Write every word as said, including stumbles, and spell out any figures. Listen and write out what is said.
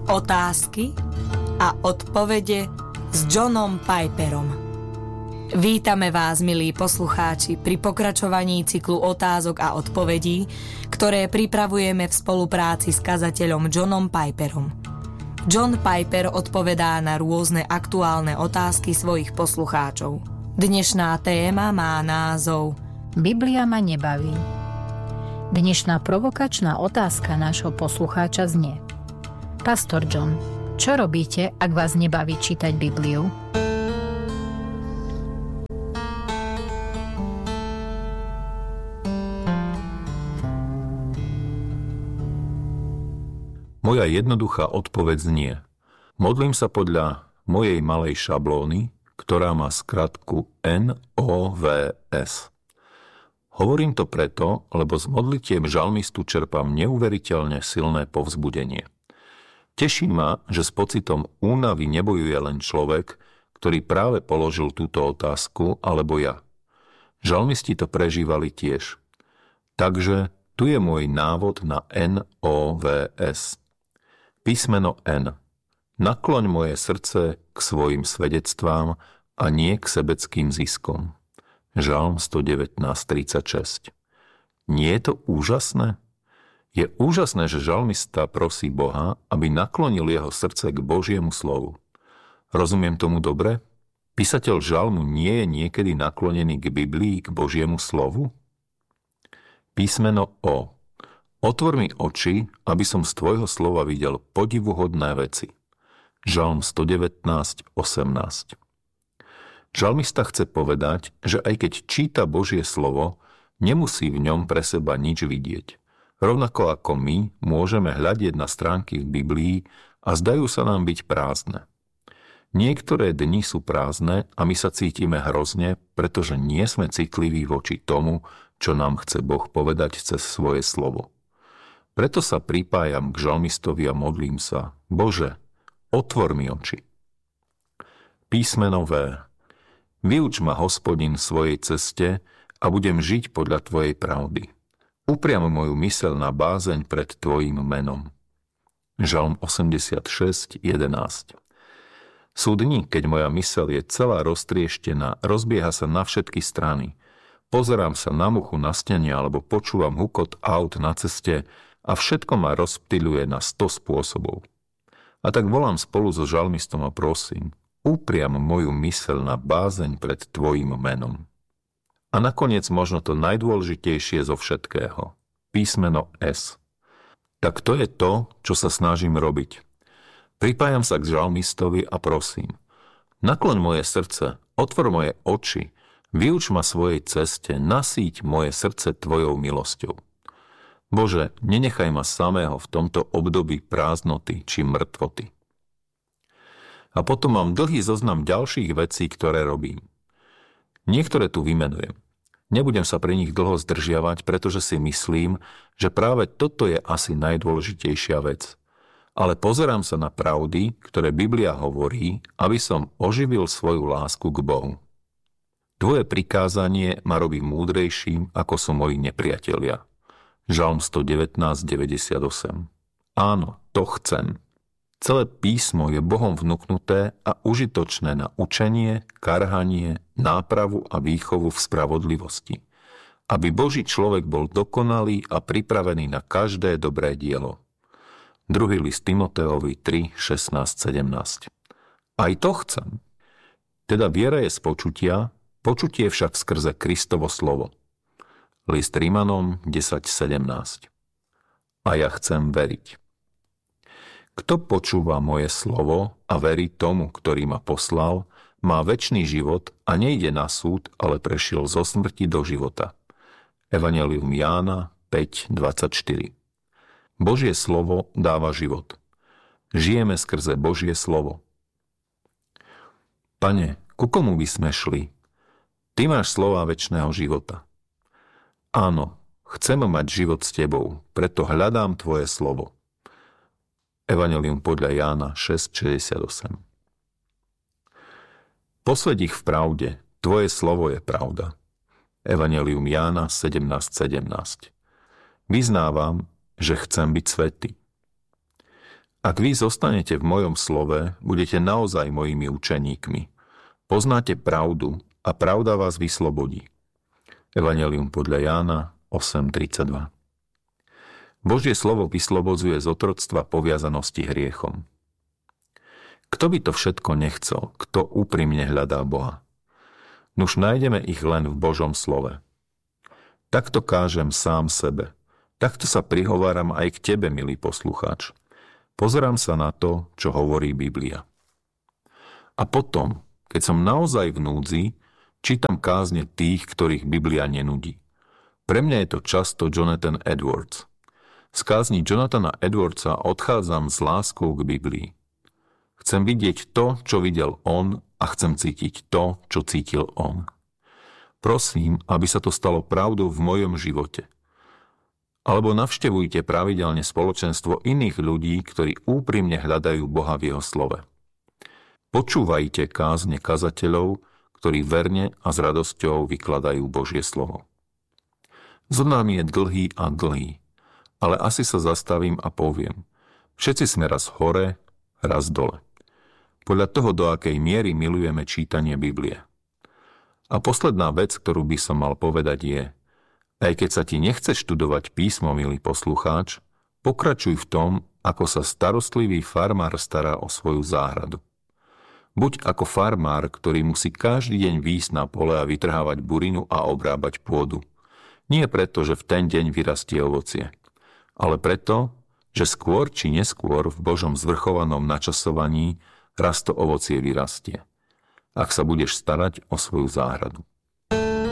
Otázky a odpovede s Johnom Piperom. Vítame vás, milí poslucháči, pri pokračovaní cyklu otázok a odpovedí, ktoré pripravujeme v spolupráci s kazateľom Johnom Piperom. John Piper odpovedá na rôzne aktuálne otázky svojich poslucháčov. Dnešná téma má názov Biblia ma nebaví. Dnešná provokačná otázka nášho poslucháča znie: Pastor John, čo robíte, ak vás nebaví čítať Bibliu? Moja jednoduchá odpoveď znie: modlím sa podľa mojej malej šablóny, ktorá má skratku en ó vé es. Hovorím to preto, lebo z modlitieb žalmistu čerpám neuveriteľne silné povzbudenie. Teší ma, že s pocitom únavy nebojuje len človek, ktorý práve položil túto otázku, alebo ja. Žalmisti to prežívali tiež. Takže tu je môj návod na en ó vé es. Písmeno N. Nakloň moje srdce k svojim svedectvám a nie k sebeckým ziskom. Žalm sto devätnásť tridsaťšesť. Nie je to úžasné? Je úžasné, že žalmista prosí Boha, aby naklonil jeho srdce k Božiemu slovu. Rozumiem tomu dobre? Písateľ žalmu nie je niekedy naklonený k Biblii, k Božiemu slovu? Písmeno O. Otvor mi oči, aby som z tvojho slova videl podivuhodné veci. Žalm sto devätnásť osemnásť. Žalmista chce povedať, že aj keď číta Božie slovo, nemusí v ňom pre seba nič vidieť. Rovnako ako my môžeme hľadieť na stránky v Biblii a zdajú sa nám byť prázdne. Niektoré dni sú prázdne a my sa cítime hrozne, pretože nie sme citliví voči tomu, čo nám chce Boh povedať cez svoje slovo. Preto sa pripájam k žalmistovi a modlím sa: Bože, otvor mi oči. Písmeno V. Vyuč ma, Hospodin, svojej ceste a budem žiť podľa tvojej pravdy. Upriam moju myseľ na bázeň pred tvojím menom. Žalm osemdesiatšesť jedenásť. Sú dni, keď moja myseľ je celá roztrieštená, rozbieha sa na všetky strany. Pozerám sa na muchu na stene alebo počúvam hukot aut na ceste a všetko ma rozptyľuje na sto spôsobov. A tak volám spolu so žalmistom a prosím: upriam moju myseľ na bázeň pred tvojím menom. A nakoniec možno to najdôležitejšie zo všetkého. Písmeno S. Tak to je to, čo sa snažím robiť. Pripájam sa k žalmistovi a prosím: nakloň moje srdce, otvor moje oči, vyuč ma svojej ceste, nasýť moje srdce tvojou milosťou. Bože, nenechaj ma samého v tomto období prázdnoty či mŕtvoty. A potom mám dlhý zoznam ďalších vecí, ktoré robím. Niektoré tu vymenujem. Nebudem sa pri nich dlho zdržiavať, pretože si myslím, že práve toto je asi najdôležitejšia vec. Ale pozerám sa na pravdy, ktoré Biblia hovorí, aby som oživil svoju lásku k Bohu. Tvoje prikázanie ma robí múdrejším, ako sú moji nepriatelia. Žalm sto devätnásť deväťdesiatosem. Áno, to chcem. Celé písmo je Bohom vnuknuté a užitočné na učenie, karhanie, nápravu a výchovu v spravodlivosti, aby Boží človek bol dokonalý a pripravený na každé dobré dielo. Druhý list Timoteovi tri šestnásť sedemnásť. Aj to chcem. Teda viera je z počutia, počutie však skrze Kristovo slovo. List Rimanom desať sedemnásť. A ja chcem veriť. Kto počúva moje slovo a verí tomu, ktorý ma poslal, má večný život a nejde na súd, ale prešiel zo smrti do života. Evanjelium Jána päť dvadsaťštyri. Božie slovo dáva život. Žijeme skrze Božie slovo. Pane, ku komu by sme šli? Ty máš slova večného života. Áno, chcem mať život s tebou, preto hľadám tvoje slovo. Evanjelium podľa Jána šesť šesťdesiatosem. Posled ich v pravde, tvoje slovo je pravda. Evanjelium Jána sedemnásť sedemnásť. Vyznávam, že chcem byť svätý. Ak vy zostanete v mojom slove, budete naozaj mojimi učeníkmi. Poznáte pravdu a pravda vás vyslobodí. Evanjelium podľa Jána osem tridsaťdva. Božie slovo vyslobodzuje z otroctva poviazanosti hriechom. Kto by to všetko nechcel, kto úprimne hľadá Boha? Nuž nájdeme ich len v Božom slove. Takto kážem sám sebe. Takto sa prihováram aj k tebe, milý poslucháč. Pozerám sa na to, čo hovorí Biblia. A potom, keď som naozaj v núdzi, čítam kázne tých, ktorých Biblia nenudí. Pre mňa je to často Jonathan Edwards. Z kázni Jonathana Edwardsa odchádzam s láskou k Biblii. Chcem vidieť to, čo videl on, a chcem cítiť to, čo cítil on. Prosím, aby sa to stalo pravdou v mojom živote. Alebo navštevujte pravidelne spoločenstvo iných ľudí, ktorí úprimne hľadajú Boha v jeho slove. Počúvajte kázne kazateľov, ktorí verne a s radosťou vykladajú Božie slovo. Zoznam je dlhý a dlhý, ale asi sa zastavím a poviem. Všetci sme raz hore, raz dole. Podľa toho, do akej miery milujeme čítanie Biblie. A posledná vec, ktorú by som mal povedať je, aj keď sa ti nechce študovať písmo, milý poslucháč, pokračuj v tom, ako sa starostlivý farmár stará o svoju záhradu. Buď ako farmár, ktorý musí každý deň výjsť na pole a vytrhávať burinu a obrábať pôdu. Nie preto, že v ten deň vyrastie ovocie, ale preto, že skôr či neskôr v Božom zvrchovanom načasovaní raz to ovocie vyrastie, ak sa budeš starať o svoju záhradu.